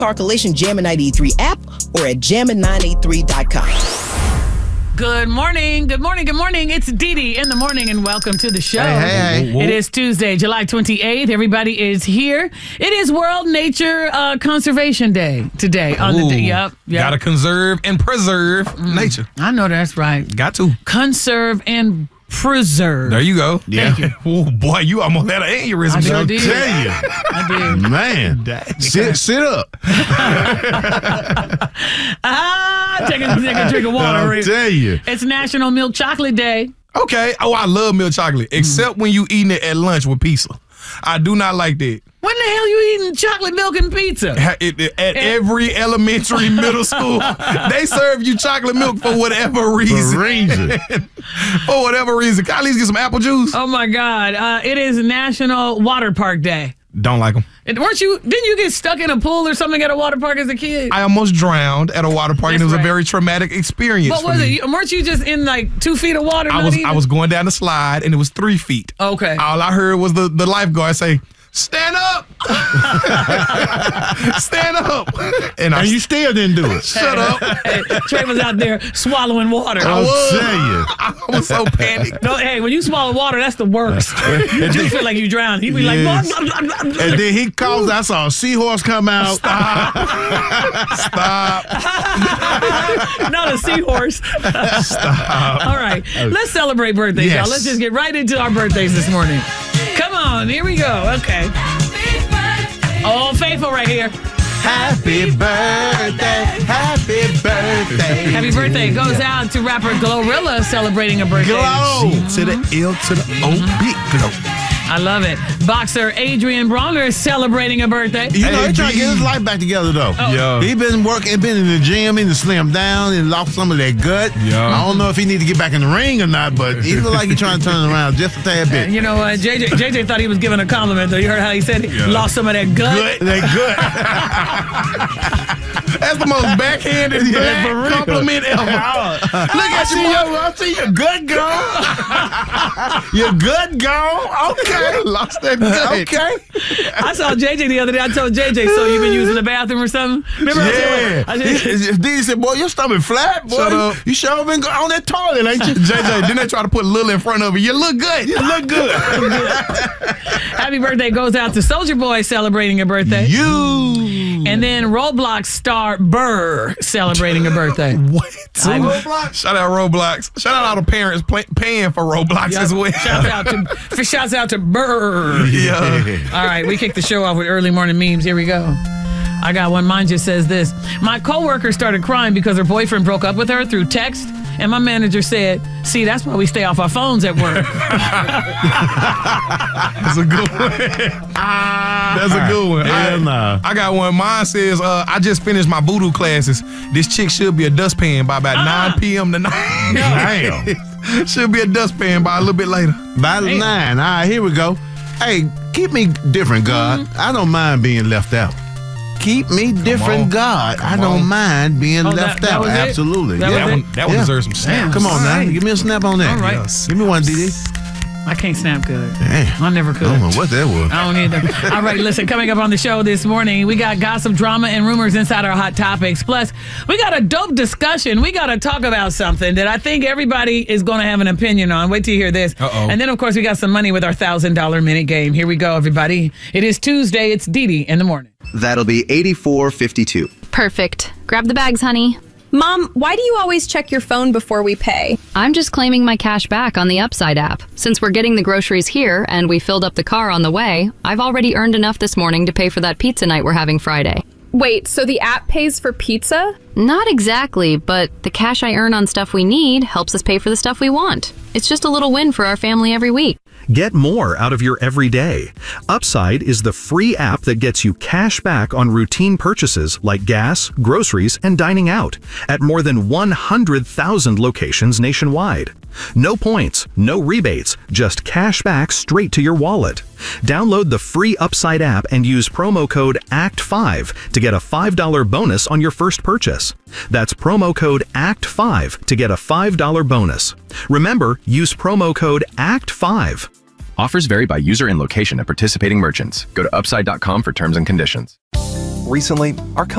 Parkolation Jammin 983 app or at jammin983.com. Good morning. Good morning. Good morning. It's Dee Dee in the morning, and welcome to the show. Hey. It is Tuesday, July 28th. Everybody is here. It is World Nature Conservation Day today. On the day. Yep. Gotta conserve and preserve nature. I know that's right. Got to. Conserve and preserve. There you go. Thank you. Oh, boy, you almost had an aneurysm. I sure did. did. Tell you. I did. Man, sit up. Take a drink of water. I'll Rick. tell you. It's National Milk Chocolate Day. Okay. Oh, I love milk chocolate, except when you eating it at lunch with pizza. I do not like that. When the hell you eating chocolate milk and pizza? At every elementary, middle school, they serve you chocolate milk for whatever reason. For whatever reason. Can I at least get some apple juice? Oh, my God. It is National Water Park Day. Don't like them. Didn't you get stuck in a pool or something at a water park as a kid? I almost drowned at a water park, and it was a very traumatic experience. What was it? Weren't you just in like 2 feet of water? I was going down the slide, and it was 3 feet. Okay. All I heard was the lifeguard say, "Stand up!" Stand up! And you still didn't do it. Shut up. Hey, Trey was out there swallowing water. I'll tell you. I was so panicked. No, hey, when you swallow water, that's the worst. You do feel like you drowned. He'd be like, Yes. blah, blah, blah, blah. And then he calls, I saw a seahorse come out. Stop. Not a seahorse. Stop. All right, let's celebrate birthdays, Yes. y'all. Let's just get right into our birthdays this morning. Come on, here we go. Okay. Oh, Faithful right here. Happy birthday, happy birthday. Happy birthday goes out to rapper Glorilla celebrating a birthday. Glow. To the L to the O, big glow. I love it. Boxer Adrian Bronner is celebrating a birthday. You know, he's trying to AD. get his life back together, though. Yeah. He been working, been in the gym, he done slimmed down and lost some of that gut. Yeah. I don't know if he need to get back in the ring or not, but he look like he's trying to turn it around just a tad bit. You know what? JJ thought he was giving a compliment, though. You heard how he said he lost some of that gut? That gut. That's the most backhanded Yeah, for real. compliment ever. Look at you, I see your gut gone. Your gut gone? Okay. Lost that gut. Okay. I saw JJ the other day. I told JJ, so you been using the bathroom or something? Remember Yeah. I said, Dee said, boy, your stomach flat, boy. Shut up. You sure been on that toilet, ain't you? JJ, didn't they try to put Lil in front of you? You look good. You look good. happy birthday goes out to Soulja Boy celebrating a birthday. You. And then Roblox star Burr celebrating a birthday. What? Roblox? Shout out Roblox. Shout out all the parents paying for Roblox as well. Shouts out to Burr. Yeah. All right, we kick the show off with early morning memes. Here we go. I got one. Mine just says this. My coworker started crying because her boyfriend broke up with her through text. And my manager said, "See, that's why we stay off our phones at work." That's a good one. That's a good one. Hell nah. I got one. Mine says, I just finished my voodoo classes. This chick should be a dustpan by about 9 p.m. tonight. Damn. Should be a dustpan by a little bit later. By the 9. All right, here we go. Hey, keep me different, God. I don't mind being left out. Keep me different, on. God. I Come don't on. mind being Oh, left that out. was it? Absolutely. That yeah. was That one deserves some snaps. Come on All now. right. Give me a snap on that. All right. Yes. Give me one, DD. I can't snap good. Damn. I never could. I don't know what that was. I don't either. All right, listen, coming up on the show this morning, we got gossip, drama, and rumors inside our hot topics. Plus, we got a dope discussion. We got to talk about something that I think everybody is going to have an opinion on. Wait till you hear this. Uh-oh. And then, of course, we got some money with our $1,000 minute game. Here we go, everybody. It is Tuesday. It's Dee Dee in the morning. That'll be $84.52. Perfect. Grab the bags, honey. Mom, why do you always check your phone before we pay? I'm just claiming my cash back on the Upside app. Since we're getting the groceries here and we filled up the car on the way, I've already earned enough this morning to pay for that pizza night we're having Friday. Wait, so the app pays for pizza? Not exactly, but the cash I earn on stuff we need helps us pay for the stuff we want. It's just a little win for our family every week. Get more out of your everyday. Upside is the free app that gets you cash back on routine purchases like gas, groceries, and dining out at more than 100,000 locations nationwide. No points, no rebates, just cash back straight to your wallet. Download the free Upside app and use promo code ACT5 to get a $5 bonus on your first purchase. That's promo code ACT5 to get a $5 bonus. Remember, use promo code ACT5. Offers vary by user and location at participating merchants. Go to upside.com for terms and conditions. Recently, our